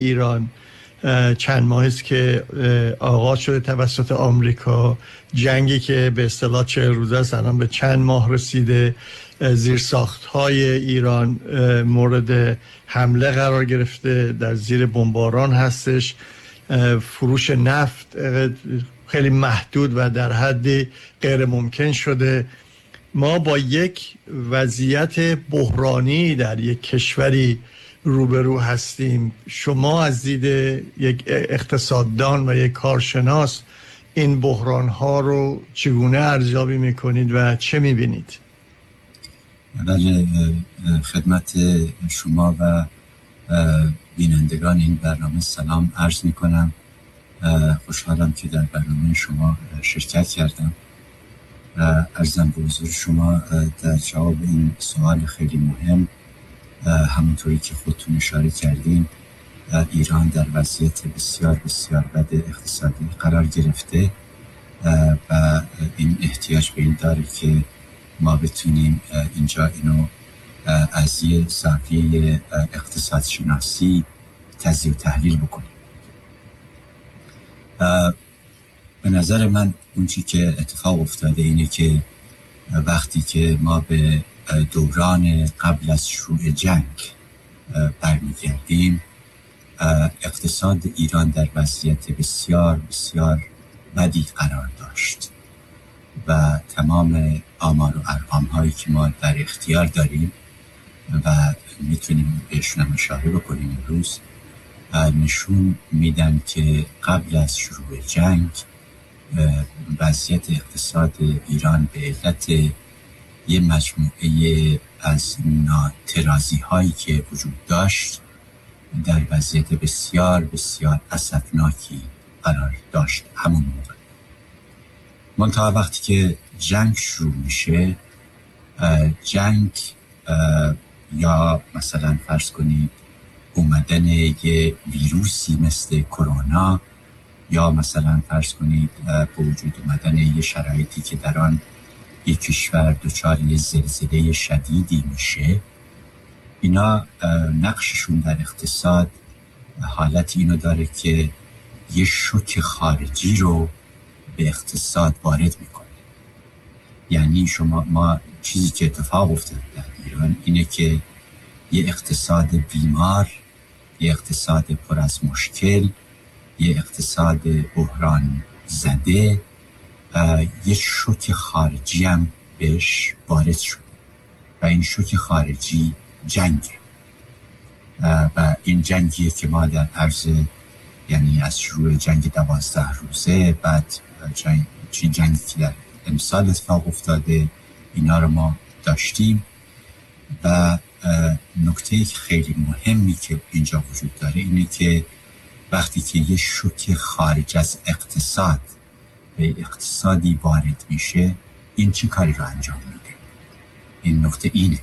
ایران چند ماه است که آغاز شده توسط آمریکا، جنگی که به اصطلاح 40 روزه است الان به چند ماه رسیده. زیرساخت‌های ایران مورد حمله قرار گرفته، در زیر بمباران هستش. فروش نفت خیلی محدود و در حدی غیر ممکن شده. ما با یک وضعیت بحرانی در یک کشوری روبرو هستیم. شما از دید یک اقتصاددان و یک کارشناس این بحران ها رو چگونه ارزیابی میکنید و چه میبینید؟ بله، خدمت شما و بینندگان این برنامه سلام عرض میکنم. خوشحالم که در برنامه شما شرکت کردم. عرضم به حضور شما در جواب این سوال خیلی مهم، همونطوری که خودتون اشاره کردین، ایران در وضعیت بسیار بسیار بد اقتصادی قرار گرفته و این احتیاج به این داره که ما بتونیم اینجا اینو از یه زاویه اقتصاد شناسی تجزیه و تحلیل بکنیم. به نظر من اون چی که اتفاق افتاده اینه که وقتی که ما به دوران قبل از شروع جنگ برمیگردیم، اقتصاد ایران در وضعیت بسیار بسیار بدی قرار داشت و تمام آمار و ارقام هایی که ما در اختیار داریم و میتونیم بهشون هم اشاره بکنیم امروز نشون میدن که قبل از شروع جنگ وضعیت اقتصاد ایران به علت یه مجموعه از ناترازی هایی که وجود داشت در وضعیت بسیار بسیار اسفناکی قرار داشت. همون موقع منتها وقتی که جنگ شروع میشه، جنگ یا مثلا فرض کنید اومدن یه ویروسی مثل کرونا، یا مثلا فرض کنید به وجود اومدن یه شرایطی که در آن یک کشور دچار یه زلزله شدیدی میشه، اینا نقششون در اقتصاد حالت اینو داره که یه شوک خارجی رو به اقتصاد وارد میکنه. یعنی ما چیزی که اتفاق افتاده در ایران اینه که یه اقتصاد بیمار، یه اقتصاد پر از مشکل، یه اقتصاد بحران زده، یه شوک خارجی هم بهش وارد شده و این شوک خارجی جنگه و این جنگیه که ما در عرض یعنی از شروع جنگ 12 روزه، بعد جنگی که در امسال اتفاق افتاده، اینا رو ما داشتیم. و نکته خیلی مهمی که اینجا وجود داره اینه که وقتی که یه شوک خارج از اقتصاد به اقتصادی وارد میشه، این چه کاری رو انجام میده؟ این نکته اینه.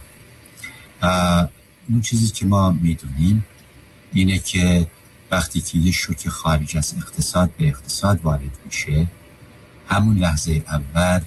اون چیزی که ما میدونیم اینه که وقتی که یه شوک خارج از اقتصاد به اقتصاد وارد میشه، همون لحظه اول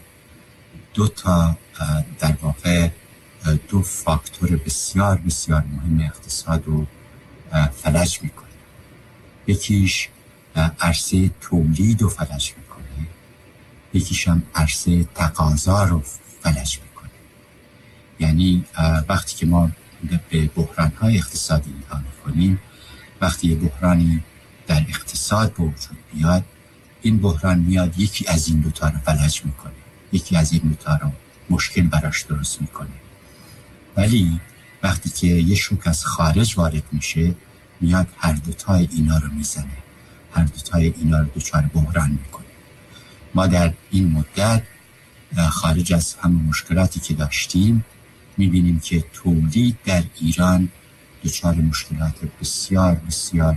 در واقع دو فاکتور بسیار بسیار مهم اقتصاد رو فلج میکنه. یکیش عرصه تولید رو فلج میکنه، یکیش هم عرصه تقاضا رو فلج میکنه. یعنی وقتی که ما به بحران‌های اقتصادی نگاه میکنیم، وقتی یه بحرانی در اقتصاد به وجود بیاد، این بحران میاد یکی از این دوتا رو فلج میکنه، یکی از این دوتا رو مشکل براش درست میکنه. ولی وقتی که یه شوک از خارج وارد میشه، میاد هر دوتای اینا رو میزنه، هر دوتای اینا رو دچار بحران میکنه. ما در این مدت خارج از همه مشکلاتی که داشتیم میبینیم که تولید در ایران دچار مشکلات بسیار بسیار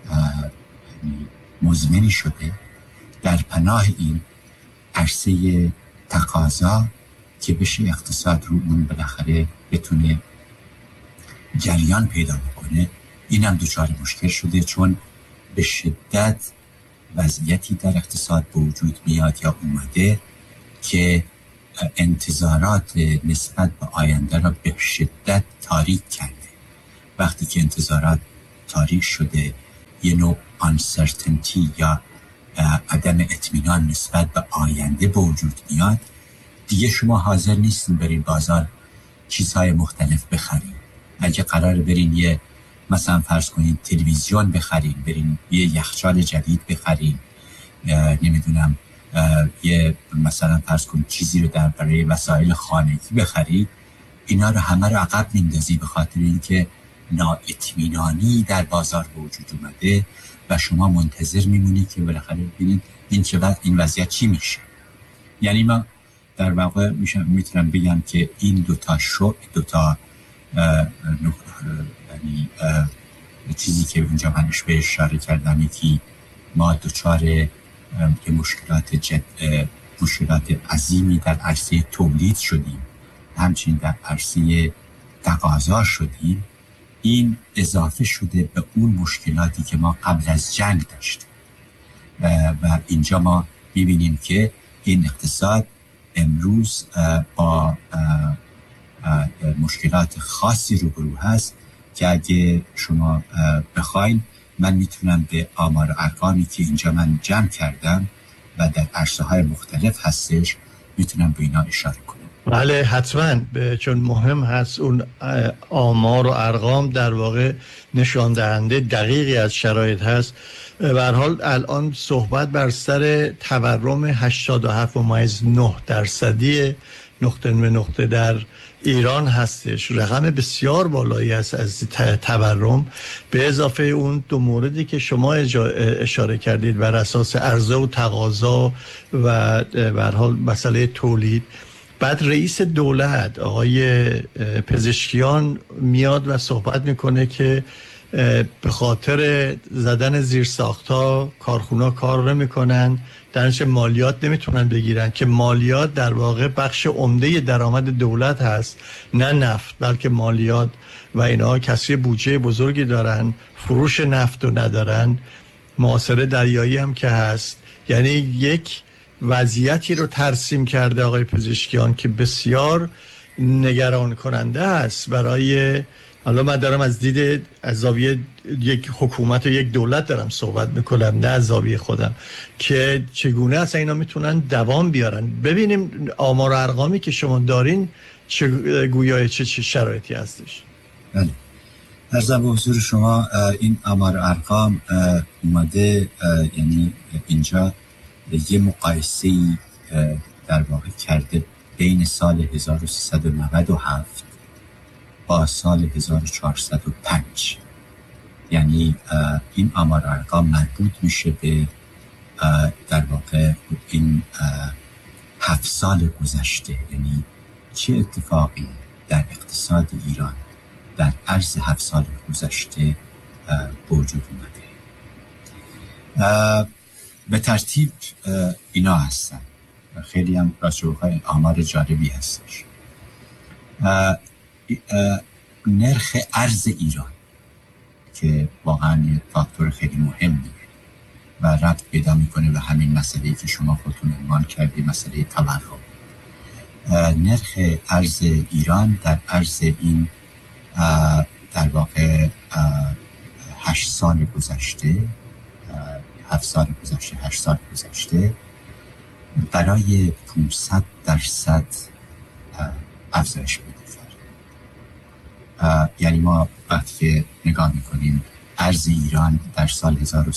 مزمنی شده. در پناه این عرصه تقاضا که بشه اقتصاد رو اون بالاخره بتونه جریان پیدا بکنه، این هم دچار مشکل شده، چون به شدت وضعیتی در اقتصاد به وجود میاد یا اومده که انتظارات نسبت به آینده را به شدت تاریک کرده. وقتی که انتظارات تاریک شده یه نوع uncertainty یا عدم اطمینان نسبت به آینده به وجود میاد، دیگه شما حاضر نیستین برین بازار چیزهای مختلف بخرین. اگه قرار برین یه مثلا فرض کنین تلویزیون بخرین، برین یه یخچال جدید بخرین، نمیدونم یه مثلا فرض کنین چیزی رو برای وسایل خانگی بخرید، اینا رو همه رو عقب میندازی به خاطر اینکه نااطمینانی در بازار به وجود اومده و شما منتظر میمونی که بالاخره ببینید این وضعیت چی میشه. یعنی من در واقع میتونم بگم که این دوتا یعنی چیزی که اینجا منش به اشاره کردم، یکی ما دوچار مشکلات عظیمی در عرصه تولید شدیم، همچنین در عرصه تقاضا شدیم. این اضافه شده به اون مشکلاتی که ما قبل از جنگ داشتیم و اینجا ما میبینیم که این اقتصاد امروز با مشکلات خاصی روبرو هست که اگه شما بخواین من میتونم به آمار و ارقامی که اینجا من جمع کردم و در عرصه‌های مختلف هستش میتونم به اینا اشاره کنم. بله حتما، چون مهم هست اون آمار و ارقام در واقع نشان دهنده دقیقی از شرایط هست. به هر حال الان صحبت بر سر تورم 87.9% نقطه به نقطه در ایران هستش. رقم بسیار بالایی است از تورم، به اضافه اون دو موردی که شما اشاره کردید بر اساس عرضه و تقاضا و به هر حال مسئله تولید. بعد رئیس دولت آقای پزشکیان میاد و صحبت میکنه که به خاطر زدن زیرساخت‌ها کارخونه‌ها کار نمی‌کنن، درنچه مالیات نمیتونن بگیرن که مالیات در واقع بخش عمده درآمد دولت هست، نه نفت، بلکه مالیات و اینا. کسری بودجه بزرگی دارن، فروش نفت رو ندارن، محاصره دریایی هم که هست. یعنی یک وضعیتی رو ترسیم کرده آقای پزشکیان که بسیار نگران کننده است برای، حالا من دارم از دید از زاویه یک حکومت و یک دولت دارم صحبت میکنم، نه از زاویه خودم، که چگونه اصلا اینا میتونن دوام بیارن. ببینیم آمار و ارقامی که شما دارین گویا چه شرایطی هستش. بله، عرضم به حضور شما این آمار و ارقام اومده، یعنی اینجا یه مقایسه‌ای در واقع کرده بین سال 1397 با سال 1405. یعنی این آمار و ارقام مربوط میشه به در واقع این 7 سال گذشته، یعنی چه اتفاقی در اقتصاد ایران در عرض 7 سال گذشته وجود اومده. به ترتیب اینا هستن، خیلی هم راستشوهای آمار جالبی هستش. نرخ ارز ایران که واقعا یک فاکتور خیلی مهمیه و ربط پیدا میکنه به همین مسئله‌ای که شما خودتون عنوان کردید، مسئله تورم. نرخ ارز ایران در عرض این در واقع 8 سال گذشته، 7 سال گذشته، 8 سال گذشته برای 500% افزایش پیدا کرد. یعنی ما وقتی که نگاه میکنیم ارز ایران در سال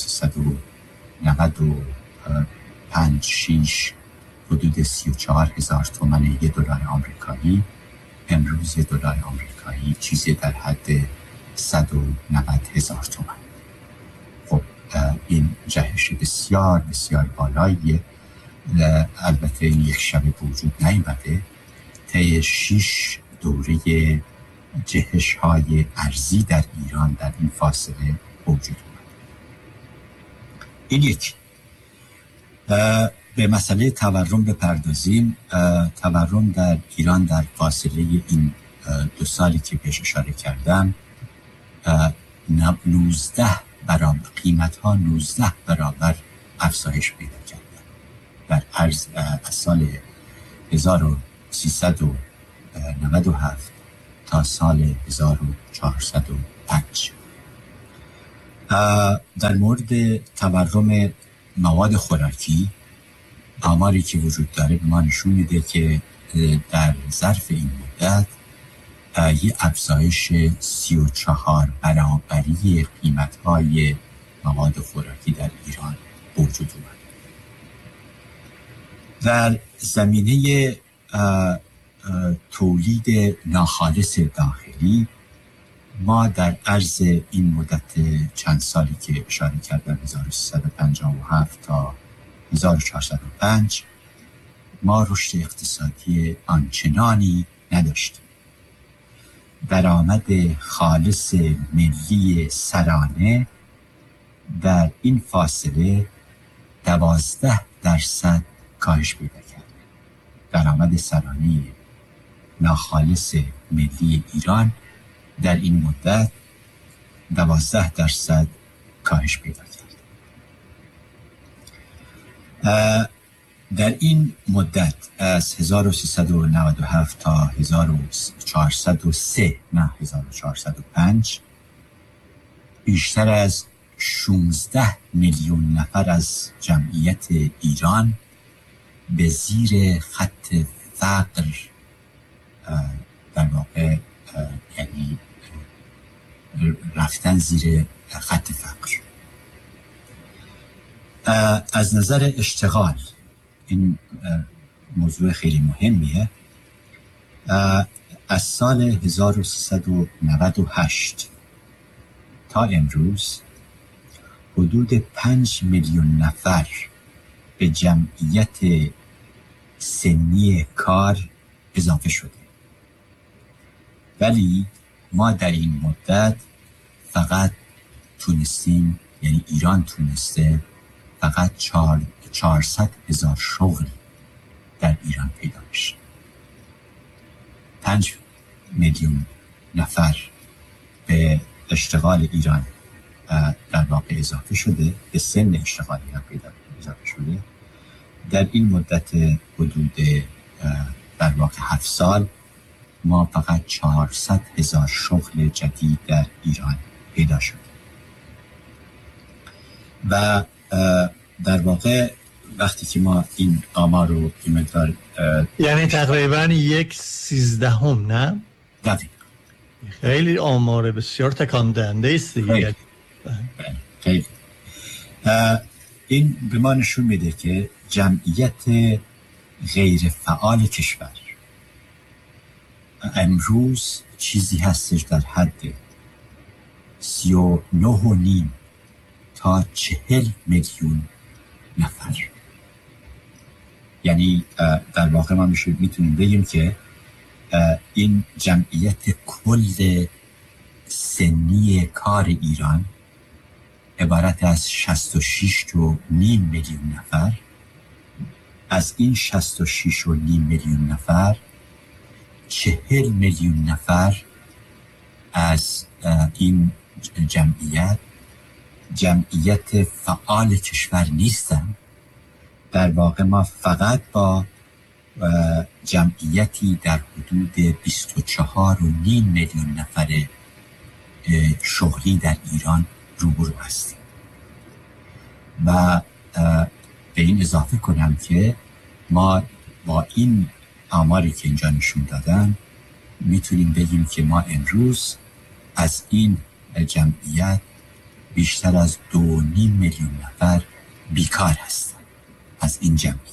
1395-6 حدود 34,000 تومان $1 آمریکایی، امروز $1 آمریکایی چیزی در حد 190,000 تومان. خب این جهش بسیار بسیار بالاییه. البته این یک شب به وجود نیامده، طی 6 دوره جهش های ارزی در ایران در این فاصله وجود اومد. این یک. به مسئله تورم بپردازیم. تورم در ایران در فاصله این 2 سالی که پیش اشاره کردم 19 برابر، قیمت ها 19 برابر افزایش پیدا کردن در عرض از سال 1397 تا سال 1405. در مورد تورم مواد خوراکی، آماری که وجود داره به ما نشون میده که در ظرف این مدت یه افزایش 34 برابری قیمت‌های مواد خوراکی در ایران وجود اومد. در زمینه تولید ناخالص داخلی، ما در عرض این مدت چند سالی که اشاره کردم 1357 تا 1405 ما رشد اقتصادی آنچنانی نداشتیم. درآمد خالص ملی سرانه در این فاصله 12% کاهش پیدا کرد. درآمد سرانه ناخالص ملی ایران در این مدت 12% کاهش پیدا کرد. در این مدت از 1397 تا 1403 نه 1405 بیشتر از 16 میلیون نفر از جمعیت ایران به زیر خط فقر در واقع یعنی رفتن زیر خط فقر. از نظر اشتغال این موضوع خیلی مهمیه. از سال 1398 تا امروز حدود 5 میلیون نفر به جمعیت سنی کار اضافه شده، ولی ما در این مدت فقط تونستیم، یعنی ایران تونسته فقط 400,000 شغل در ایران پیدا بشه. 5 میلیون نفر به اشتغال ایران در واقع اضافه شده، به سن اشتغال ایران اضافه شده. در این مدت حدود در واقع 7 سال ما فقط 400,000 شغل جدید در ایران پیدا شده و در واقع وقتی که ما این آمار رو این مقدار یعنی تقریبا 1/13 نه؟ دقیق. خیلی آمار بسیار تکان دهنده است دیگه. خیلی. این به ما نشون میده که جمعیت غیر فعال کشور امروز چیزی هستش در حد 39.5 تا 40 میلیون نفر. یعنی در واقع ما میتونیم بگیم که این جمعیت کل سنی کار ایران عبارت از 66.5 میلیون نفر. از این 66.5 میلیون نفر 40 میلیون نفر از این جمعیت فعال کشور نیستن. در واقع ما فقط با جمعیتی در حدود 24.5 میلیون نفر شغلی در ایران روبرو هستیم و به این اضافه کنم که ما با این آماری که اینجا نشون دادن میتونیم بگیم که ما امروز از این جمعیت بیشتر از 2.5 میلیون نفر بیکار هستن. از این جمعیت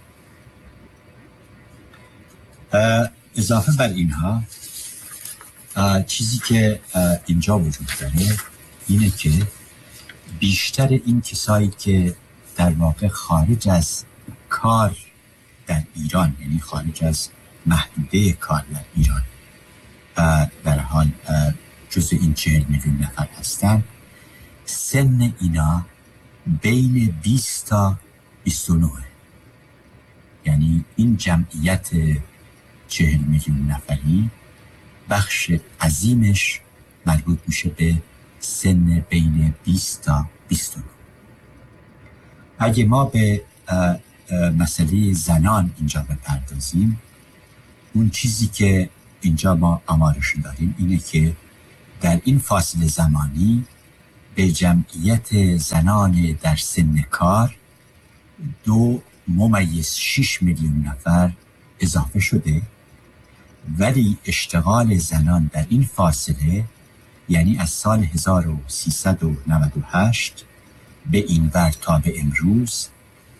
اضافه بر اینها چیزی که اینجا وجود داره اینه که بیشتر این کسایی که در واقع خارج از کار در ایران، یعنی خارج از محدوده کار در ایران در حال جزء این 40 میلیون نفر هستن، سن اینا بین 20 تا 29. یعنی این جمعیت 40 میلیون نفری بخش عظیمش مربوط میشه به سن بین 20 تا 29. اگه ما به مسئله زنان اینجا بپردازیم، اون چیزی که اینجا ما آمارش داریم اینه که در این فاصله زمانی به جمعیت زنان در سن کار 2.6 میلیون نفر اضافه شده، ولی اشتغال زنان در این فاصله، یعنی از سال 1398 به این ور تا به امروز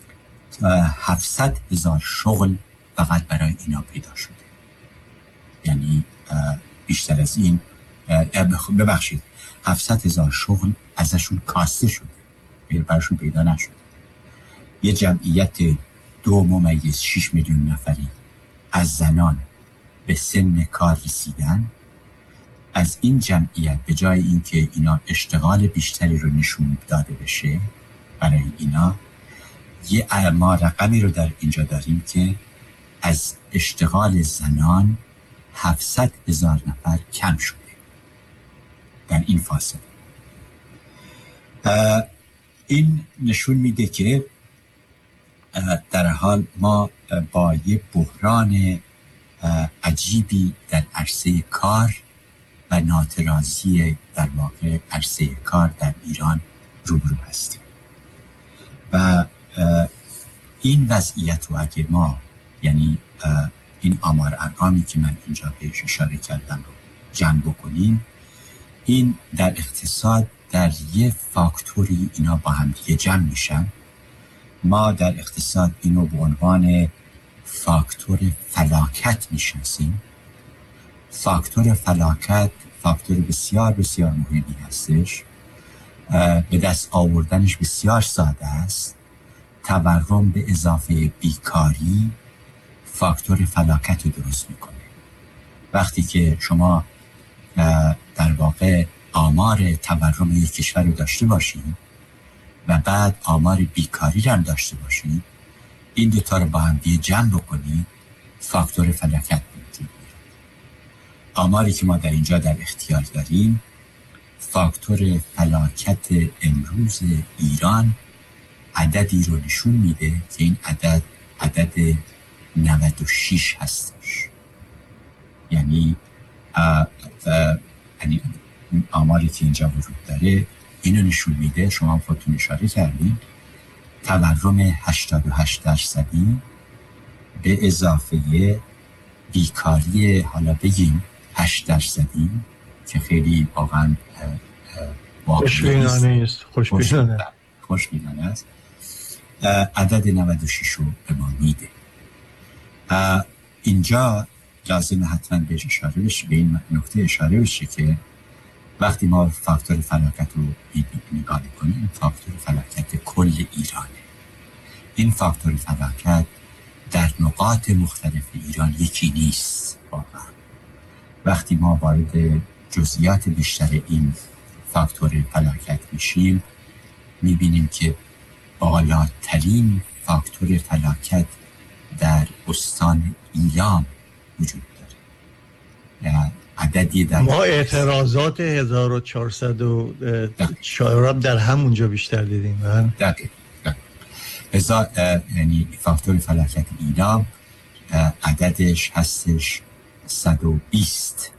700,000 شغل فقط برای اینا پیدا شده. یعنی بیشتر از این، ببخشید، 700,000 شغل ازشون کاسته شده، براشون پیدا نشده. یه جمعیت 2.6 میلیون نفری از زنان به سن کار رسیدن. از این جمعیت به جای اینکه اینا اشتغال بیشتری رو نشون داده بشه برای اینا، ما رقمی رو در اینجا داریم که از اشتغال زنان 700,000 نفر کم شده در این فاصله. این نشون میده که در حال ما با یه بحران عجیبی در عرصه کار و ناترازی در واقع عرصه کار در ایران روبرو هستیم و این وضعیت رو اگه ما، یعنی این آمار ارقامی که من اینجا بهش اشاره کردم رو جمع بکنیم، این در اقتصاد در یه فاکتوری اینا با هم دیگه جمع میشن. ما در اقتصاد اینو به عنوان فاکتور فلاکت میشناسیم. فاکتور فلاکت فاکتور بسیار بسیار مهمی هستش. به دست آوردنش بسیار ساده است. تورم به اضافه بیکاری فاکتور فلاکت رو درست میکنه. وقتی که شما در واقع آمار تورم یک کشور رو داشته باشید و بعد آمار بیکاری رو هم داشته باشید، این دوتا رو با هم دیگه جمع بکنید، فاکتور فلاکت وجود میاد. آماری که ما در اینجا در اختیار داریم، فاکتور فلاکت امروز ایران عددی رو نشون میده که این عدد 96 هستش. یعنی آماری که اینجا وجود داره اینو نشون میده، شما خودتون اشاره کردین، تورم 88% به اضافه بیکاری حالا بگیم 8% که خیلی واقعا خوشبینانه است. عدد 96 رو به ما میده. اینجا لازم حتما بهش اشاره بشه، به این نکته اشاره بشه که وقتی ما فاکتور فلاکت رو نگاه کنیم، فاکتور فلاکت کل ایرانه. این فاکتور فلاکت در نقاط مختلف ایران یکی نیست واقعا. وقتی ما وارد جزئیات بیشتر این فاکتور فلاکت میشیم، میبینیم که بالاترین فاکتور فلاکت در استان ایلام وجود داره. عددی در ما اعتراضات 1400 در همونجا بیشتر دیدیم. یعنی فاکتور فلاکت ایلام عددش هستش 120.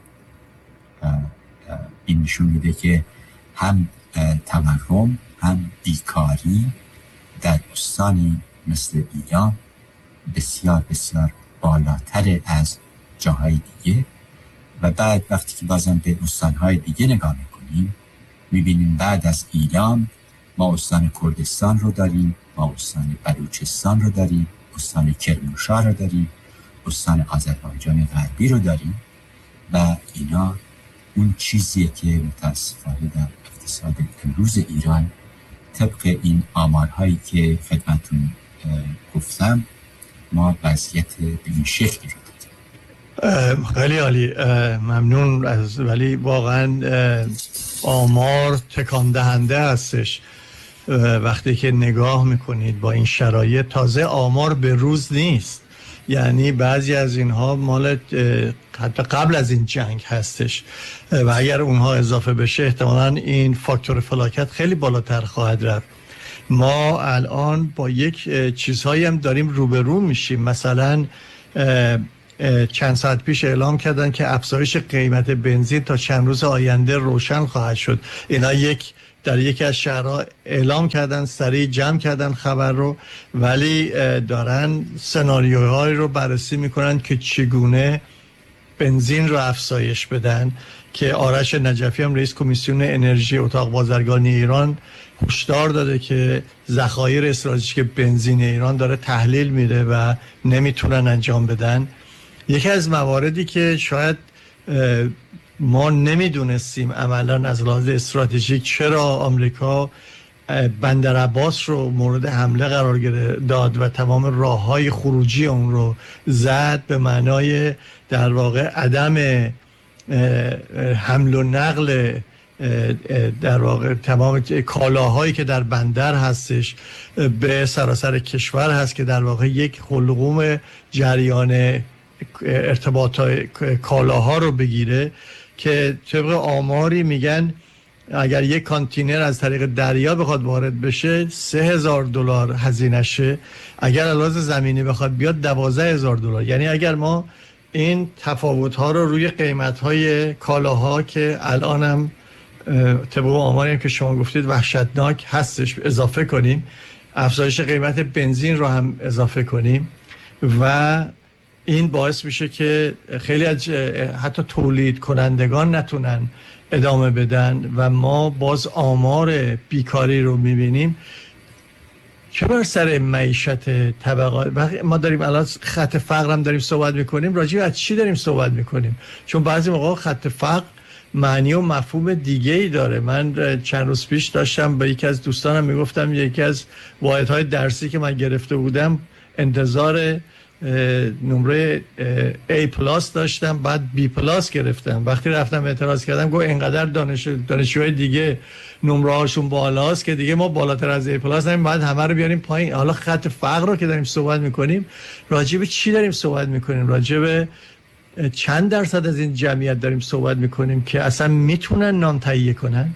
این نشون میده که هم تورم هم بیکاری در استانی مثل ایلام بسیار بسیار بالاتر از جاهای دیگه. و بعد وقتی که بازم به استانهای دیگه نگاه میکنیم، میبینیم بعد از ایلام ما استان کردستان رو داریم، ما استان بلوچستان رو داریم، استان کرمانشاه رو داریم، استان آذربایجان غربی رو داریم و اینا اون چیزیه که متاسفانه در اقتصاد امروز ایران طبق این آمارهایی که خدمتون گفتم ما وضعیت به این شکلی رو داریم. خیلی عالی، ممنون از، ولی واقعا آمار تکان دهنده هستش وقتی که نگاه میکنید با این شرایط. تازه آمار به روز نیست، یعنی بعضی از اینها مال حتی قبل از این جنگ هستش و اگر اونها اضافه بشه احتمالاً این فاکتور فلاکت خیلی بالاتر خواهد رفت. ما الان با یک چیزهایی هم داریم روبرو میشیم. مثلا چند ساعت پیش اعلام کردن که افزایش قیمت بنزین تا چند روز آینده روشن خواهد شد. اینا یک در یکی از شهرها اعلام کردن، سریع جمع کردن خبر رو، ولی دارن سناریوهایی رو بررسی میکنن که چگونه بنزین رو افزایش بدن، که آرش نجفی هم رئیس کمیسیون انرژی اتاق بازرگانی ایران هشدار داده که ذخایر استراتژیک بنزین ایران داره تحلیل میره و نمیتونن انجام بدن. یکی از مواردی که شاید ما نمیدونستیم عملا از لحاظ استراتژیک چرا آمریکا بندر عباس رو مورد حمله قرار داد و تمام راههای خروجی اون رو زد، به معنای در واقع عدم حمل و نقل در واقع تمام کالاهایی که در بندر هستش به سراسر کشور هست، که در واقع یک حلقوم جریان ارتباط کالاها رو بگیره، که طبق آماری میگن اگر یک کانتینر از طریق دریا بخواد وارد بشه $3,000 هزینه شه، اگر علاوه زمینی بخواد بیاد $12,000. یعنی اگر ما این تفاوت ها رو روی قیمت های کالاها که الان هم طبق آماری هم که شما گفتید وحشتناک هستش اضافه کنیم، افزایش قیمت بنزین رو هم اضافه کنیم، و این باعث میشه که خیلی از حتی تولید کنندگان نتونن ادامه بدن و ما باز آمار بیکاری رو میبینیم. چه بر سر معیشت طبقات ما داریم الان خط فقر هم داریم صحبت میکنیم، راجع به چی داریم صحبت میکنیم؟ چون بعضی موقع خط فقر معنی و مفهوم دیگه ای داره. من چند روز پیش داشتم با یکی از دوستانم میگفتم یکی از واحدهای درسی که من گرفته بودم انتظار نمره A+ داشتم، بعد B+ گرفتم. وقتی رفتم اعتراض کردم گفت اینقدر دانشجوهای دیگه نمره هاشون بالاست که دیگه ما بالاتر از A+ نمیم، بعد همه رو بیاریم پایین. حالا خط فقر رو که داریم صحبت میکنیم، راجع به چی داریم صحبت میکنیم؟ راجع به چند درصد از این جمعیت داریم صحبت میکنیم که اصلا میتونن نان تهیه کنن؟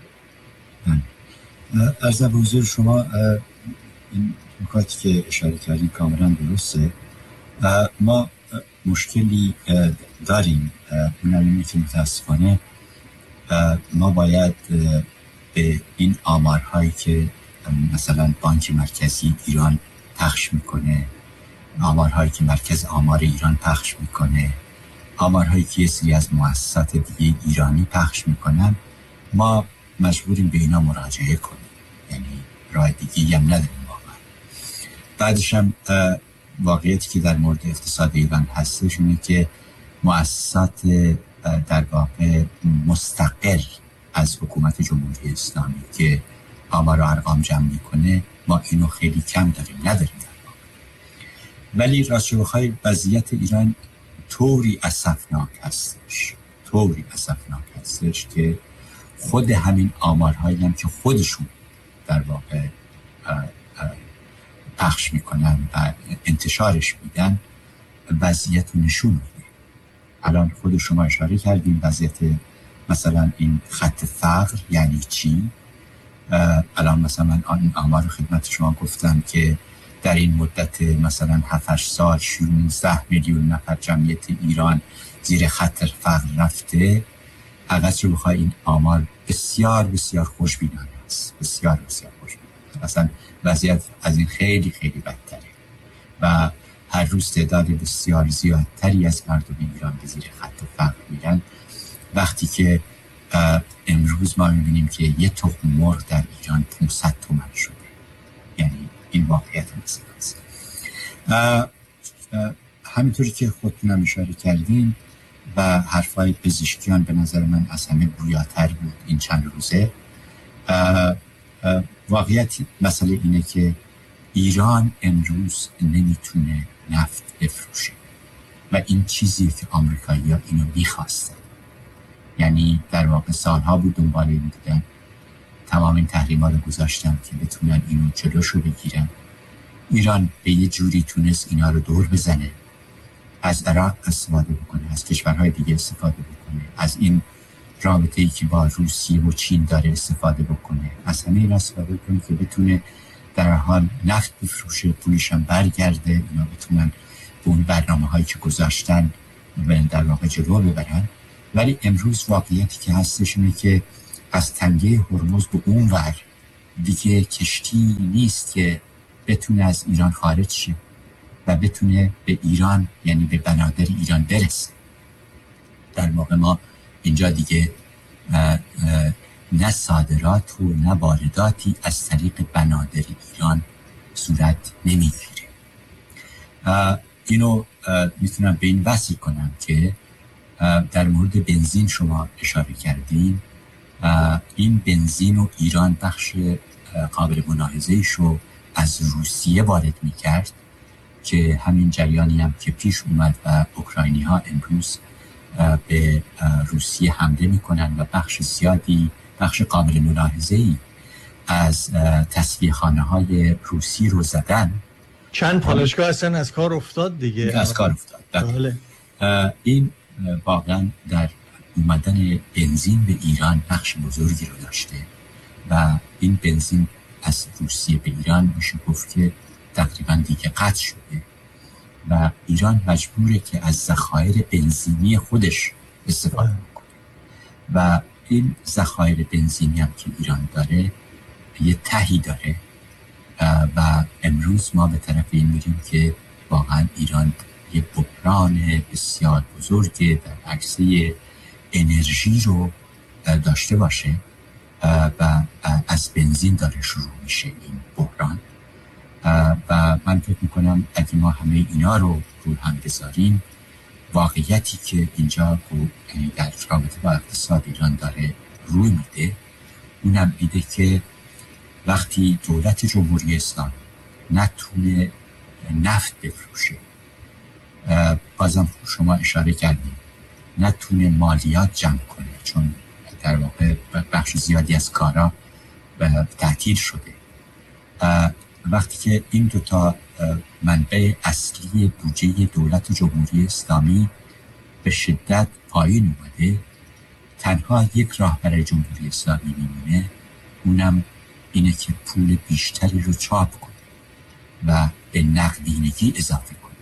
عرض به حضور شما این نکاتی که اشاره کردین کاملا درسته. ما مشکلی داریم، اونم اینه که متاسفانه ما باید به این آمارهایی که مثلا بانک مرکزی ایران پخش میکنه، آمارهایی که مرکز آمار ایران پخش میکنه، آمارهایی که یه سری از مؤسسات دیگه ایرانی پخش میکنن، ما مجبوریم به اینا مراجعه کنیم. یعنی راه دیگه هم نداریم واقعا. بعدش هم واقعیتی که در مورد اقتصاد ایران هستش اینه که مؤسسات در واقع مستقل از حکومت جمهوری اسلامی که آمار و ارقام جمع میکنه، ما اینو خیلی کم داریم، نداریم در واقع. ولی راستش بخوای وضعیت ایران طوری اسفناک هستش که خود همین آمارهایی هم که خودشون در واقع پخش میکنن و انتشارش میدن وضعیت رو نشون میده. الان خود شما اشاره کردیم وضعیت مثلا این خط فقر یعنی چی. الان مثلا من این آمار رو خدمت شما گفتم که در این مدت مثلا 7-8 سال 16 میلیون نفر جمعیت ایران زیر خط فقر رفته. اگرچه بخوای این آمار بسیار بسیار خوشبینانه است، بسیار بسیار خوشبینانه. اصلا وضعیت از این خیلی خیلی بدتره و هر روز تعداد بسیار زیادتری از مردم ایران به زیر خط فقر میرن، وقتی که امروز ما میبینیم که یه تخم مرغ در ایران 500 تومان شده. یعنی این واقعیت مسئله است. همینطوری که خودتون هم اشاره کردین و حرفای پزشکیان به نظر من از همه گویاتر بود این چند روزه. واقعیت مسئله اینه که ایران امروز نمیتونه نفت بفروشه و این چیزی که آمریکایی‌ها اینو میخواستن. یعنی در واقع سالها بود دنبال این بودن، تمام این تحریم‌ها رو گذاشتن که بتونن اینو جلوشو بگیرن. ایران به یه جوری تونست اینا رو دور بزنه، از عراق استفاده بکنه، از کشورهای دیگه استفاده بکنه، از این رابطه‌ای که با روسیه و چین داره استفاده بکنه، از همه این استفاده کنه که بتونه در حال نفت بفروشه، پولش هم برگرده، اینا بتونن به اون برنامه‌هایی که گذاشتن در واقع جلو ببرن. ولی امروز واقعیتی که هستش اینه که از تنگه هرمز به اون ور دیگه کشتی نیست که بتونه از ایران خارج شه و بتونه به ایران، یعنی به بنادر ایران برسه. در واقع ما اینجا دیگه نه صادرات و نه وارداتی از طریق بنادر ایران صورت نمیگیره. اینو میتونم به این وصل کنم که در مورد بنزین شما اشاره کردین. این بنزین و ایران بخش قابل ملاحظه‌ایش رو از روسیه وارد میکرد که همین جریانی هم که پیش اومد و اوکراینی ها امروز به روسیه حمله میکنن و بخش زیادی، بخش قابل ملاحظه‌ای از تصفیه خانه های روسی رو زدن. چند پالایشگاه اصلا از کار افتاد دیگه. از کار افتاد. بله. این واقعا در اومدن بنزین به ایران بخش بزرگی رو داشته و این بنزین از روسیه به ایران میشه گفت که تقریبا دیگه قطع شده و ایران مجبوره که از ذخایر بنزینی خودش استفاده کنه و این ذخایر بنزینی هم که ایران داره یه تهی داره و امروز ما به طرف این میریم که واقعا ایران یه بحران بسیار بزرگ در عرصه انرژی رو داشته باشه و از بنزین داره شروع میشه این بحران. و من فکر میکنم اگه ما همه اینا رو هم بذاریم، واقعیتی که اینجا در رابطه با اقتصاد ایران داره روی میده اونم ایده که وقتی دولت جمهوری اسلامی نتونه نفت بفروشه، بازم شما اشاره کردیم نتونه مالیات جمع کنه چون در واقع بخش زیادی از کارا تعطیل شده، وقتی که این دوتا منبع اصلی بودجه دولت جمهوری اسلامی به شدت پایین اومده، تنها یک راه برای جمهوری اسلامی میمونه، اونم اینه که پول بیشتری رو چاپ کنه و به نقدینگی اضافه کنه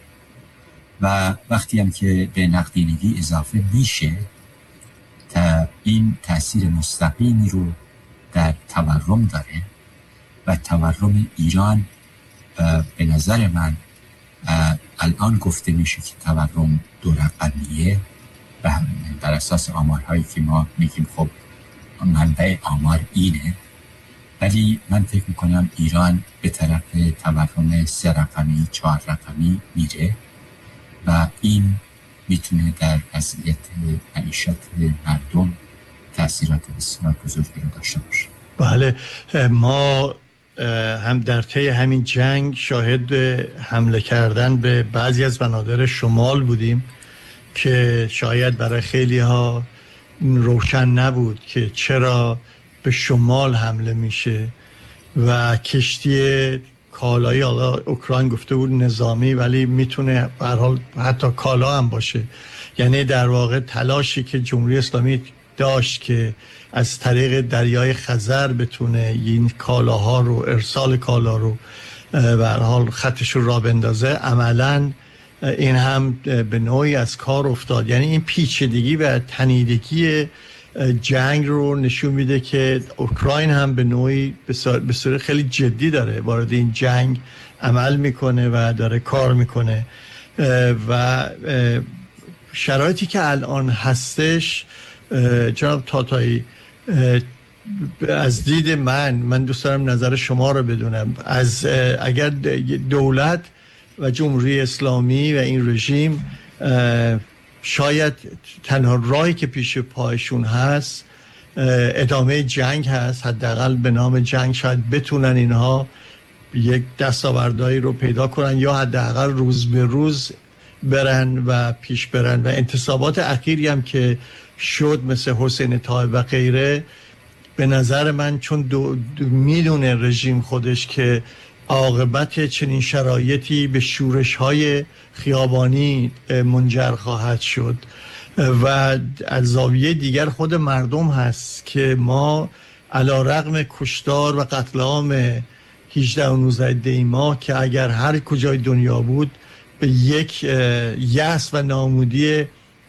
و وقتی هم که به نقدینگی اضافه میشه این تأثیر مستقیمی رو در تورم داره و تورم ایران به نظر من الان گفته میشه که تورم 2 رقمیه و بر اساس آمارهایی که ما میگیم خب منبع آمار اینه، ولی من فکر میکنم ایران به طرف تورم 3 رقمی 4 رقمی میره و این میتونه در وضعیت معیشت مردم تأثیرات بسیار بزرگی رو داشته باشه. بله، ما هم در طی همین جنگ شاهد حمله کردن به بعضی از بنادر شمال بودیم که شاید برای خیلی ها روشن نبود که چرا به شمال حمله میشه و کشتی کالایی، حالا اوکراین گفته بود نظامی ولی میتونه به هر حال حتی کالا هم باشه، یعنی در واقع تلاشی که جمهوری اسلامی داشت که از طریق دریای خزر بتونه این کالاها رو، ارسال کالا رو به هر حال خطش رو راه بندازه، عملاً این هم به نوعی از کار افتاد. یعنی این پیچیدگی و تنیدگی جنگ رو نشون میده که اوکراین هم به نوعی به صورت خیلی جدی داره وارد این جنگ عمل میکنه و داره کار میکنه و شرایطی که الان هستش جناب تاتایی، از دید من دوست دارم نظر شما رو بدونم، از اگر دولت و جمهوری اسلامی و این رژیم شاید تنها راهی که پیش پایشون هست ادامه جنگ هست، حداقل به نام جنگ شاید بتونن اینها یک دستاوردهایی رو پیدا کنن یا حداقل روز به روز برن و پیش برن و انتصابات اخیری هم که شد مثل حسین طایب و غیره، به نظر من چون میدونه رژیم خودش که عاقبت چنین شرایطی به شورش‌های خیابانی منجر خواهد شد و از زاویه دیگر خود مردم هست که ما علی‌رغم کشتار و قتل عام 18 و 19 دی ماه که اگر هر کجای دنیا بود به یک یأس و ناامیدی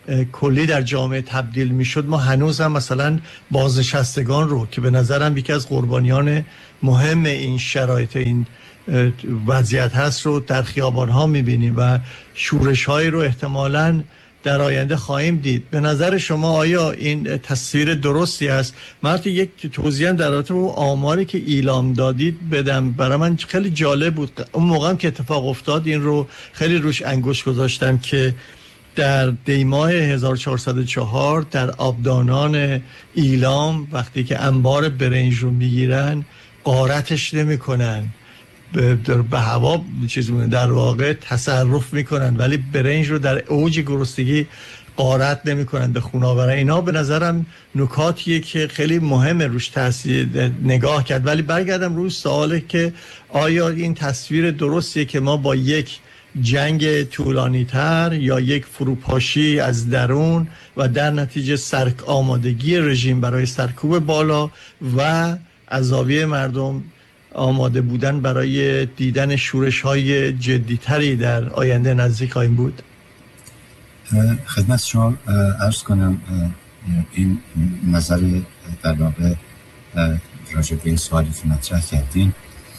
کلی در جامعه تبدیل میشد، ما هنوز هم مثلا بازنشستگان رو که به نظرم یکی از قربانیان مهم این شرایط این وضعیت هست رو در خیابان ها میبینیم و شورش هایی رو احتمالاً در آینده خواهیم دید. به نظر شما آیا این تصویر درستی است؟ من یک توضیح در رابطه با آماری که ایلام دادید بدم، برای من خیلی جالب بود. اون موقع هم که اتفاق افتاد این رو خیلی روش انگشت گذاشتم که در دیماه 1404 در آبدانان ایلام وقتی که انبار برنج رو میگیرن غارتش نمیکنن، به هوا در واقع تصرف میکنن، ولی برنج رو در اوج گرسنگی غارت نمیکنن به خونه آورن. اینا به نظرم نکاتیه که خیلی مهمه روش نگاه کرد. ولی برگردم روی سواله که آیا این تصویر درستیه که ما با یک جنگ طولانی تر یا یک فروپاشی از درون و در نتیجه آمادگی رژیم برای سرکوب بالا و عذابی مردم آماده بودن برای دیدن شورش های جدی تری در آینده نزدیک خواهیم بود؟ خدمت شما عرض کنم این نظر در واقع راجع به این سوالی که مطرح کردین،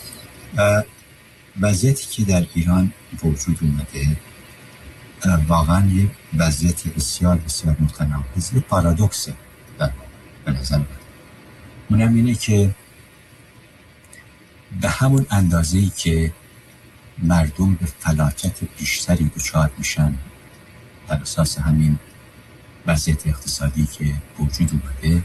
وضعیتی که در ایران وجود اومده واقعا یک وضعیت بسیار بسیار متناقض، یک پارادوکسه در واقع به نظر من. اونم اینه که به همون اندازه‌ای که مردم به فلاکت بیشتری دچار میشن در اساس همین وضعیت اقتصادی که وجود اومده،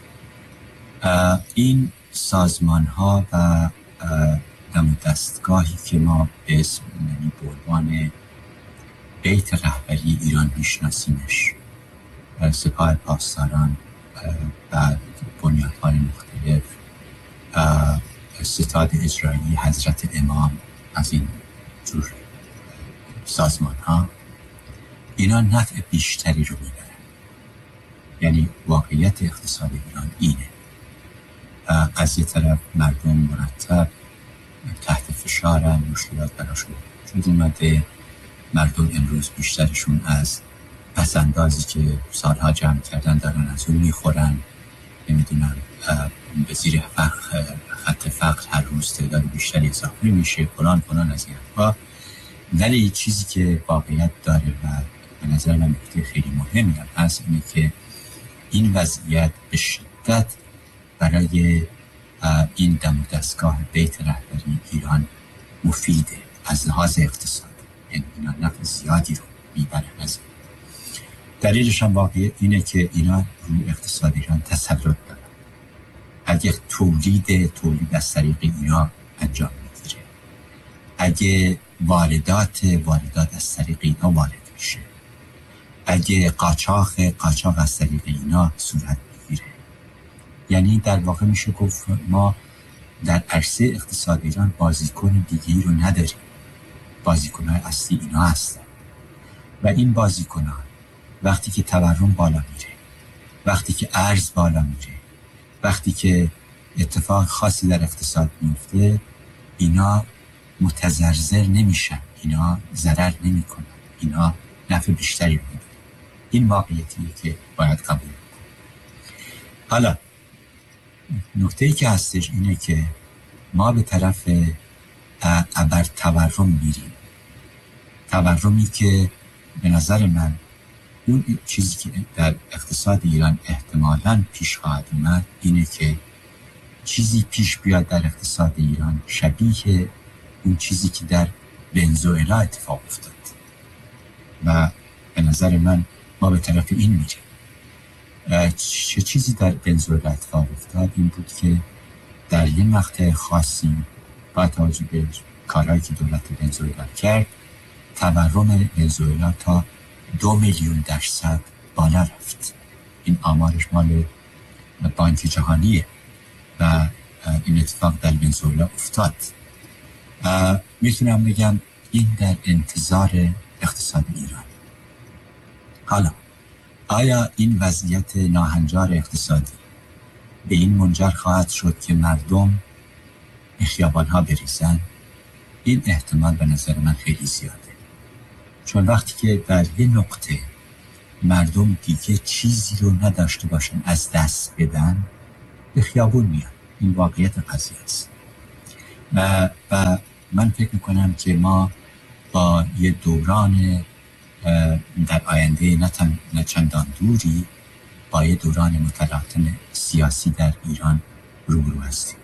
این سازمان ها و دم دستگاهی که ما به اسم به عنوان بیت رهبری ایران میشناسیمش، سپاه پاسداران و بنیادهای مختلف، ستاد اجرایی، حضرت امام، از این جور سازمان ها، اینا نفع بیشتری رو میبرن. یعنی واقعیت اقتصاد ایران اینه. از یه طرف مردم مرتب تحت فشارن، مشکلات براشون وجود اومده، مردم امروز بیشترشون از پسندازی که سالها جمع کردن دارن از اون میخورن، نمیدونم به زیر خط فقر هر روز تعداد بیشتری اضافه میشه، فلان از این حرفا. ولی چیزی که واقعیت داره و به نظر من نکته خیلی مهمی هم هست اینه که این وضعیت به شدت برای این دم و دستگاه بیت رهبری ایران مفیده از لحاظ اقتصادی. یعنی اینا نفع زیادی رو میبره از این. دلیلش هم واقعی اینه که اینا روی اقتصاد ایران تسلط دارن. اگه تولید از طریق اینا انجام میگیره، اگه واردات از طریق اینا وارد میشه، اگه قاچاق از طریق اینا صورت میگیره، یعنی در واقع میشه گفت ما در عرصه اقتصاد ایران بازیکن دیگه‌ای رو نداریم. بازیکن‌های اصلی اینا هستن و این بازیکنان وقتی که تورم بالا میره، وقتی که ارز بالا میره، وقتی که اتفاق خاصی در اقتصاد میفته، اینا متضرر نمیشن، اینا ضرر نمیکنن، اینا نفع بیشتری میبرن. این واقعیتیه که باید قبول کنیم. حالا نکته‌ای که هستش اینه که ما به طرف ابر تورم میریم. تورمی که به نظر من اون چیزی که در اقتصاد ایران احتمالاً پیش خواهد اومد اینه که چیزی پیش بیاد در اقتصاد ایران شبیه اون چیزی که در ونزوئلا اتفاق افتاد و به نظر من ما به طرف این میریم. چه چیزی در ونزوئلا اتفاق افتاد این بود که در یه مقطع خاصی با توجه به کارهایی که دولت ونزوئلا کرد، تورم ونزوئلا تا 2,000,000% بالا رفت. این آمارش مال بانک جهانیه و این اتفاق در ونزوئلا افتاد. میتونم بگم این در انتظار اقتصاد ایران. حالا آیا این وضعیت ناهنجار اقتصادی به این منجر خواهد شد که مردم به خیابان‌ها بریزن؟ این احتمال به نظر من خیلی زیاده. چون وقتی که در یه نقطه مردم دیگه چیزی رو نداشته باشن از دست بدن، به خیابون میان. این واقعیت قضیه است. و من فکر میکنم که ما با یه دوران در آینده نه چندان دوری با یه دوران متلاطم سیاسی در ایران روبرو هستیم.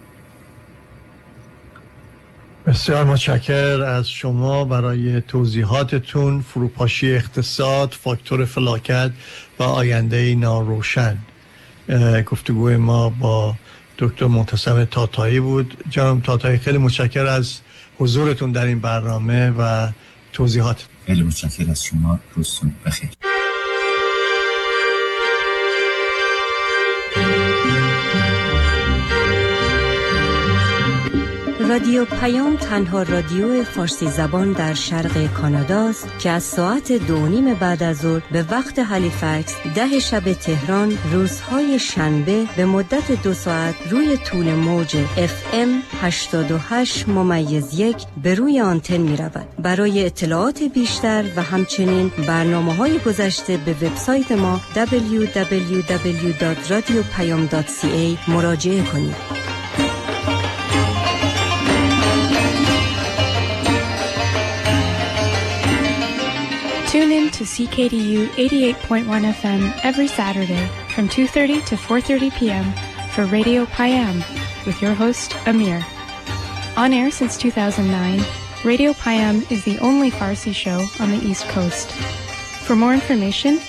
بسیار متشکرم از شما برای توضیحاتتون. فروپاشی اقتصاد، فاکتور فلاکت و آینده ناروشن. گفتگوی ما با دکتر منتصب تاتایی بود. جناب تاتایی، خیلی متشکرم از حضورتون در این برنامه و توضیحات. خیلی متشکرم از شما. روزتون بخیر. رادیو پیام تنها رادیو فارسی زبان در شرق کاناداست که از ساعت 2:30 بعد از ظهر به وقت هالیفکس 10 شب تهران روزهای شنبه به مدت 2 ساعت روی طول موج FM 88.1 به روی آنتن می رود. برای اطلاعات بیشتر و همچنین برنامه‌های گذشته به وبسایت ما www.radiopayam.ca مراجعه کنید. Tune in to CKDU 88.1 FM every Saturday from 2:30 to 4:30 p.m. for Radio Payam with your host, Amir. On air since 2009, Radio Payam is the only Farsi show on the East Coast. For more information,